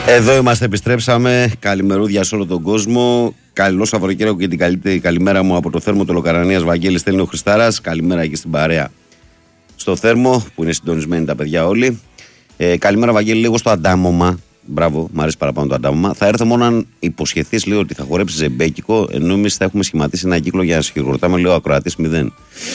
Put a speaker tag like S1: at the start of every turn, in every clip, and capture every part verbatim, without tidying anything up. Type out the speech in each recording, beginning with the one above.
S1: Εδώ είμαστε, επιστρέψαμε. Καλημερούδια σε όλο τον κόσμο. Καλό Σαββατοκύριακο και την καλύτερη καλημέρα μου από το Θέρμο του Λοκαρανίας. Βαγγέλης στέλνει ο Χριστάρας. Καλημέρα και στην παρέα στο Θέρμο που είναι συντονισμένοι τα παιδιά όλοι. Ε, καλημέρα, Βαγγέλη, λίγο στο αντάμωμα. Μπράβο, μου αρέσει παραπάνω το αντάμωμα. Θα έρθω μόνο αν υποσχεθείς λίγο ότι θα χορέψει ζεμπέκικο, ενώ εμείς θα έχουμε σχηματίσει ένα κύκλο για να συγχωρητάμε λίγο ακροατής μηδέν.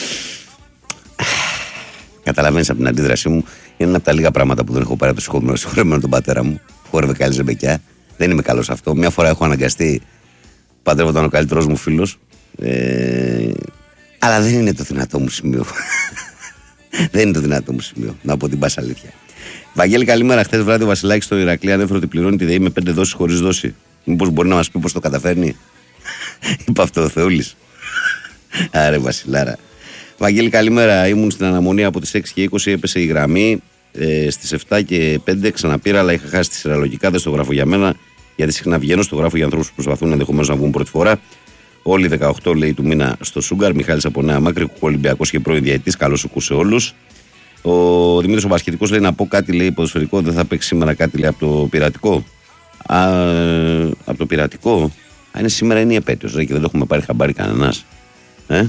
S1: Καταλαβαίνεις από την αντίδρασή μου, είναι ένα από τα λίγα πράγματα που δεν έχω πάρει από το συγχωρεμένο τον πατέρα μου. Χόρευε καλή ζεμπεκιά. Δεν είμαι καλός αυτό. Μια φορά έχω αναγκαστεί. Παντρεύονταν ο καλύτερος μου φίλος. Ε, αλλά δεν είναι το δυνατό μου σημείο. Δεν είναι το δυνατό μου σημείο. Να πω την πάσα αλήθεια. Βαγγέλη, καλημέρα. Χθες βράδυ ο Βασιλάκης στο Ηρακλή ανέφερε ότι πληρώνει τη ΔΕΗ με πέντε δόσεις χωρίς δόση. Μήπως μπορεί να μας πει πώς το καταφέρνει. Είπε αυτό ο Θεούλης. Άρε Βασιλάρα. Βαγγέλη, καλημέρα. Ήμουν στην αναμονή από τις έξι και είκοσι, έπεσε η γραμμή. Ε, στις επτά και πέντε ξαναπήρα, αλλά είχα χάσει τη σειραλογικά. Δεν στο γράφω για μένα, γιατί συχνά βγαίνω. Στο γράφω για ανθρώπους που προσπαθούν ενδεχομένως να βγουν πρώτη φορά. Όλοι δεκαοκτώ λέει του μήνα στο Σούγκαρ. Μιχάλης από Νέα Μάκρη, Ολυμπιακός και πρώην διαιτητής. Καλώς σου σε όλους. Ο Δημήτρης ο Μπασχετικός λέει να πω κάτι, λέει ποδοσφαιρικό. Δεν θα παίξει σήμερα κάτι, λέει, από το πειρατικό. Α, από το πειρατικό. Α, είναι σήμερα, είναι η επέτειος, λέει, και δεν το έχουμε πάρει χαμπάρι κανένας. Ε?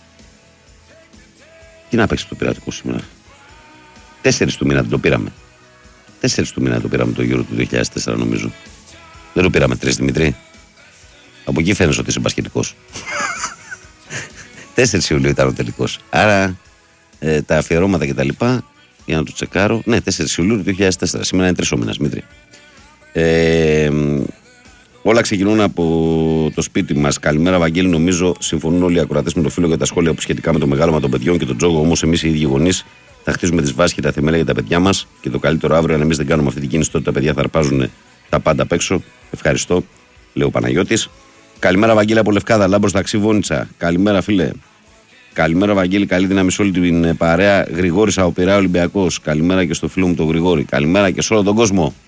S1: Τι να παίξει το πειρατικό σήμερα. Τέσσερις του μήνα δεν το πήραμε. Τέσσερις του μήνα το πήραμε το Euro του δύο χιλιάδες τέσσερα, νομίζω. Δεν το πήραμε τρεις, Δημητρή. Από εκεί φαίνεσαι ότι είσαι μπασκετικός. τέσσερις Ιουλίου ήταν ο τελικός. Άρα ε, τα αφιερώματα κτλ. Για να το τσεκάρω. Ναι, τέσσερις Ιουλίου του δύο χιλιάδες τέσσερα. Σήμερα είναι τρεις ο μήνας, Δημητρή. Ε, όλα ξεκινούν από το σπίτι μας. Καλημέρα, Βαγγέλη. Νομίζω συμφωνούν όλοι οι ακροατές με το φίλο για τα σχόλια που σχετικά με το μεγάλωμα των παιδιών και τον τζόγο. Όμως εμείς οι ίδιοι γονείς θα χτίζουμε τις βάσεις και τα θεμέλια για τα παιδιά μας. Και το καλύτερο αύριο, αν εμείς δεν κάνουμε αυτή την κίνηση, τότε τα παιδιά θα αρπάζουν τα πάντα απ' έξω. Ευχαριστώ, λέει ο Παναγιώτης. Καλημέρα, Βαγγέλη από Λευκάδα, Λάμπρος Ταξί Βόνιτσα. Καλημέρα, φίλε. Καλημέρα, Βαγγέλη. Καλή δύναμη σε όλη την παρέα. Γρηγόρης από Πειραιά Ολυμπιακός. Καλημέρα και στο φίλο μου τον Γρηγόρη. Καλημέρα και σε όλο τον κόσμο.